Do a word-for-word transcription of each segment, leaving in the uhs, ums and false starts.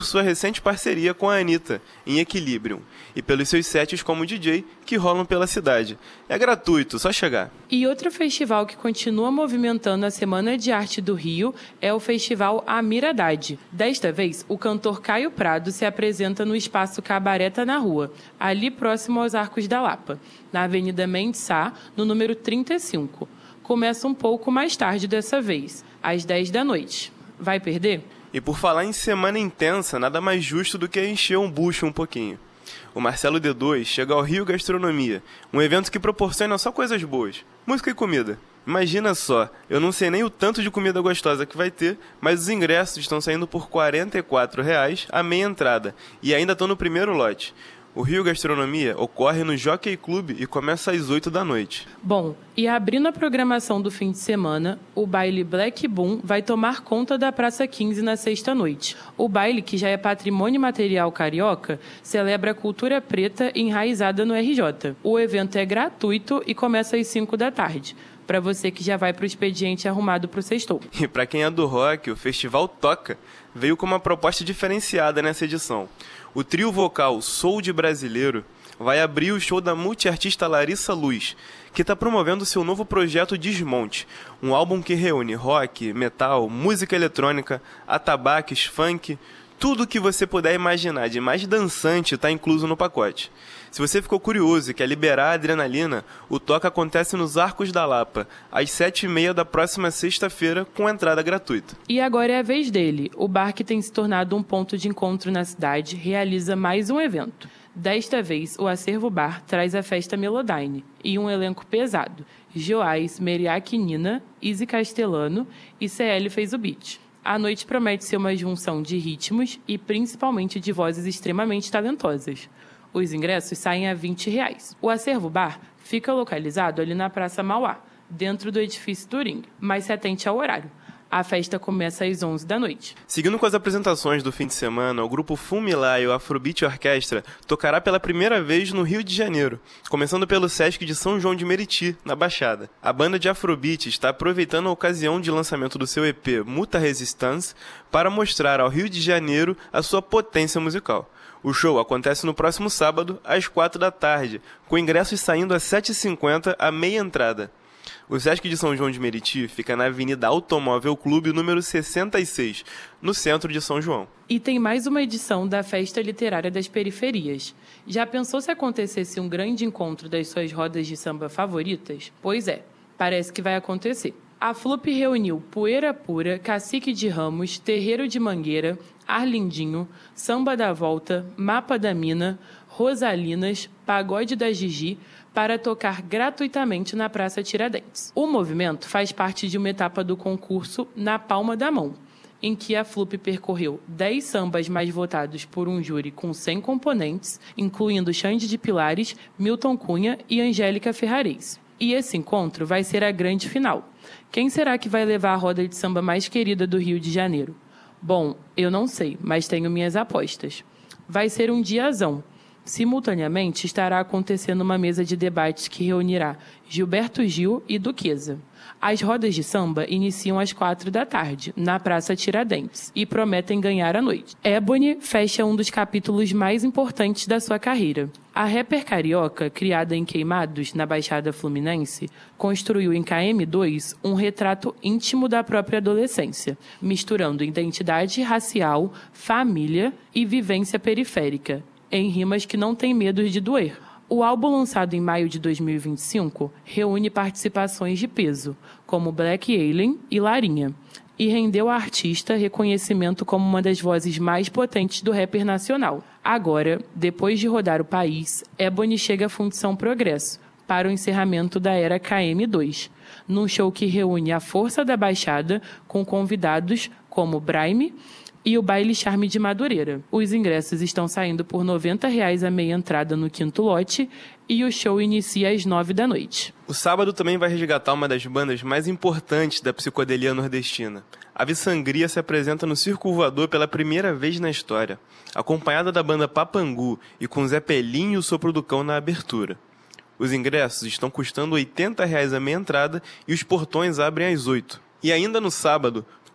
sua recente parceria com a Anitta, em Equilibrium, e pelos seus sets como D J que rolam pela cidade. É gratuito, só chegar. E outro festival que continua movimentando a Semana de Arte do Rio é o Festival Amir Haddad. Desta vez, o cantor Caio Prado se apresenta no espaço Cabaré Tá na Rua, ali próximo aos Arcos da Lapa, na Avenida Mendes Sá, no número trinta e cinco. Começa um pouco mais tarde dessa vez, às dez da noite. Vai perder? E por falar em semana intensa, nada mais justo do que encher um bucho um pouquinho. O Marcelo D dois chega ao Rio Gastronomia, um evento que proporciona só coisas boas, música e comida. Imagina só, eu não sei nem o tanto de comida gostosa que vai ter, mas os ingressos estão saindo por quarenta e quatro reais a meia entrada, e ainda estão no primeiro lote. O Rio Gastronomia ocorre no Jockey Club e começa às oito da noite. Bom, e abrindo a programação do fim de semana, o baile Black Boom vai tomar conta da Praça quinze na sexta-noite. O baile, que já é patrimônio material carioca, celebra a cultura preta enraizada no R J. O evento é gratuito e começa às cinco da tarde. Para você que já vai para o expediente arrumado para o sextou. E para quem é do rock, o Festival Toca veio com uma proposta diferenciada nessa edição. O trio vocal Soul de Brasileiro vai abrir o show da multiartista Larissa Luz, que está promovendo seu novo projeto Desmonte, um álbum que reúne rock, metal, música eletrônica, atabaques, funk, tudo o que você puder imaginar de mais dançante está incluso no pacote. Se você ficou curioso e quer liberar a adrenalina, o Toca acontece nos Arcos da Lapa, às sete e meia da próxima sexta-feira, com entrada gratuita. E agora é a vez dele. O bar, que tem se tornado um ponto de encontro na cidade, realiza mais um evento. Desta vez, o Acervo Bar traz a festa Melodyne e um elenco pesado. Joás, Meriac Nina, Izzy Castelano e C L fez o beat. A noite promete ser uma junção de ritmos e principalmente de vozes extremamente talentosas. Os ingressos saem a vinte reais. O Acervo Bar fica localizado ali na Praça Mauá, dentro do edifício Turing, mas se atente ao horário. A festa começa às onze da noite. Seguindo com as apresentações do fim de semana, o grupo Fumilá e o Afrobeat Orquestra tocará pela primeira vez no Rio de Janeiro, começando pelo Sesc de São João de Meriti, na Baixada. A banda de Afrobeat está aproveitando a ocasião de lançamento do seu E P Muta Resistance para mostrar ao Rio de Janeiro a sua potência musical. O show acontece no próximo sábado, às quatro da tarde, com ingressos saindo às sete e cinquenta a meia entrada. O Sesc de São João de Meriti fica na Avenida Automóvel Clube, número sessenta e seis, no centro de São João. E tem mais uma edição da Festa Literária das Periferias. Já pensou se acontecesse um grande encontro das suas rodas de samba favoritas? Pois é, parece que vai acontecer. A Flup reuniu Poeira Pura, Cacique de Ramos, Terreiro de Mangueira, Arlindinho, Samba da Volta, Mapa da Mina, Rosalinas, Pagode da Gigi, para tocar gratuitamente na Praça Tiradentes. O movimento faz parte de uma etapa do concurso Na Palma da Mão, em que a Flup percorreu dez sambas mais votados por um júri com cem componentes, incluindo Xande de Pilares, Milton Cunha e Angélica Ferrarese. E esse encontro vai ser a grande final. Quem será que vai levar a roda de samba mais querida do Rio de Janeiro? Bom, eu não sei, mas tenho minhas apostas. Vai ser um diazão. Simultaneamente, estará acontecendo uma mesa de debates que reunirá Gilberto Gil e Duquesa. As rodas de samba iniciam às quatro da tarde, na Praça Tiradentes, e prometem ganhar a noite. Ebony fecha um dos capítulos mais importantes da sua carreira. A rapper carioca, criada em Queimados, na Baixada Fluminense, construiu em K M dois um retrato íntimo da própria adolescência, misturando identidade racial, família e vivência periférica, em rimas que não têm medo de doer. O álbum, lançado em maio de dois mil e vinte e cinco, reúne participações de peso, como Black Alien e Larinha, e rendeu à artista reconhecimento como uma das vozes mais potentes do rapper nacional. Agora, depois de rodar o país, Ebony chega à Fundição Progresso, para o encerramento da era K M dois, num show que reúne a força da Baixada com convidados como Braime e o Baile Charme de Madureira. Os ingressos estão saindo por noventa reais a meia entrada no quinto lote e o show inicia às nove da noite. O sábado também vai resgatar uma das bandas mais importantes da psicodelia nordestina. Ave Sangria se apresenta no Circo Voador pela primeira vez na história, acompanhada da banda Papangu e com Zé Pelinho e o Sopro do Cão na abertura. Os ingressos estão custando oitenta reais a meia entrada e os portões abrem às oito. E ainda no sábado,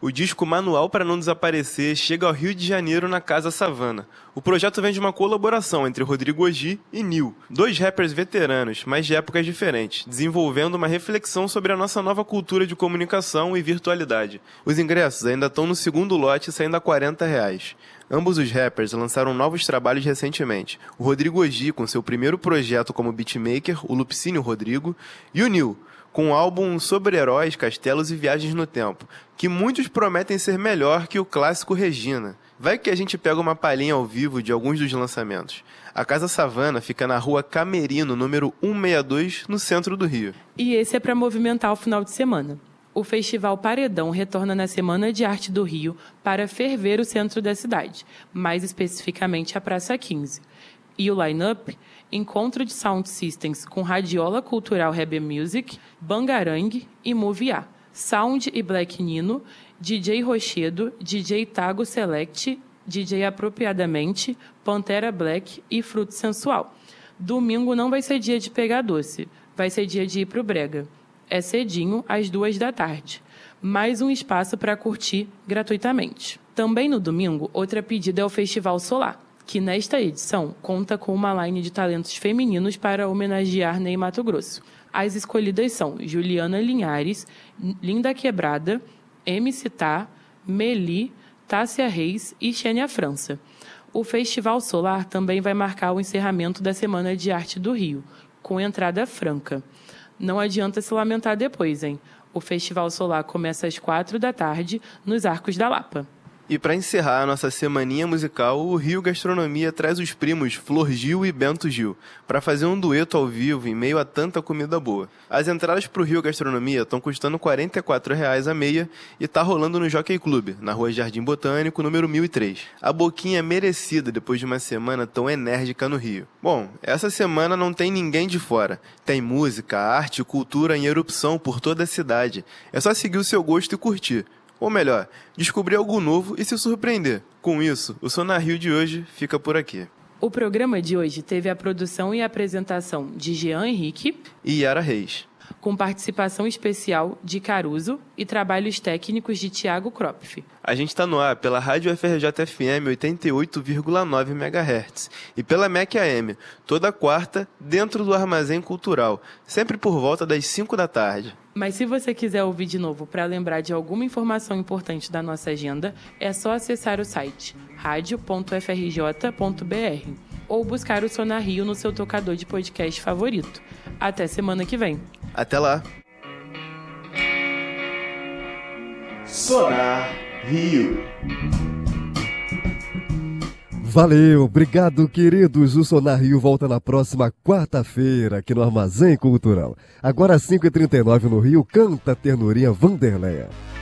O disco Manual para Não Desaparecer chega ao Rio de Janeiro na Casa Savana. O projeto vem de uma colaboração entre Rodrigo Oji e Nil, dois rappers veteranos, mas de épocas diferentes, desenvolvendo uma reflexão sobre a nossa nova cultura de comunicação e virtualidade. Os ingressos ainda estão no segundo lote, saindo a quarenta reais. Ambos os rappers lançaram novos trabalhos recentemente. O Rodrigo Oji com seu primeiro projeto como beatmaker, o Lupicínio Rodrigo, e o Nil, com um álbum sobre heróis, castelos e viagens no tempo, que muitos prometem ser melhor que o clássico Regina. Vai que a gente pega uma palhinha ao vivo de alguns dos lançamentos. A Casa Savana fica na rua Camerino, número cento e sessenta e dois, no centro do Rio. E esse é para movimentar o final de semana. O Festival Paredão retorna na Semana de Arte do Rio para ferver o centro da cidade, mais especificamente a Praça quinze. E o line-up? Encontro de Sound Systems com Radiola Cultural Rebe Music, Bangarang e Movie A. Sound e Black Nino, D J Rochedo, D J Tago Select, D J Apropriadamente, Pantera Black e Fruto Sensual. Domingo não vai ser dia de pegar doce, vai ser dia de ir pro brega. É cedinho, às duas da tarde. Mais um espaço para curtir gratuitamente. Também no domingo, outra pedida é o Festival Solar, que nesta edição conta com uma line de talentos femininos para homenagear Ney Matogrosso. As escolhidas são Juliana Linhares, Linda Quebrada, M C Tá, Meli, Tássia Reis e Xênia França. O Festival Solar também vai marcar o encerramento da Semana de Arte do Rio, com entrada franca. Não adianta se lamentar depois, hein? O Festival Solar começa às quatro da tarde, nos Arcos da Lapa. E para encerrar a nossa semaninha musical, o Rio Gastronomia traz os primos Flor Gil e Bento Gil para fazer um dueto ao vivo em meio a tanta comida boa. As entradas para o Rio Gastronomia estão custando quarenta e quatro reais a meia e tá rolando no Jockey Club, na rua Jardim Botânico, número mil e três. A boquinha é merecida depois de uma semana tão enérgica no Rio. Bom, essa semana não tem ninguém de fora. Tem música, arte e cultura em erupção por toda a cidade. É só seguir o seu gosto e curtir. Ou melhor, descobrir algo novo e se surpreender. Com isso, o Sonar Rio de hoje fica por aqui. O programa de hoje teve a produção e apresentação de Jean Henrique e Yara Reis, com participação especial de Caruso e trabalhos técnicos de Thiago Kropf. A gente está no ar pela Rádio F R J F M oitenta e oito vírgula nove megahertz e pela M E C A M, toda quarta, dentro do Armazém Cultural, sempre por volta das cinco da tarde. Mas se você quiser ouvir de novo para lembrar de alguma informação importante da nossa agenda, é só acessar o site radio ponto f r j ponto b r ou buscar o Sonar Rio no seu tocador de podcast favorito. Até semana que vem. Até lá. Sonar Rio. Valeu, obrigado, queridos. O Sonar Rio volta na próxima quarta-feira aqui no Armazém Cultural. Agora às cinco e trinta e nove no Rio, canta a ternurinha Vanderleia.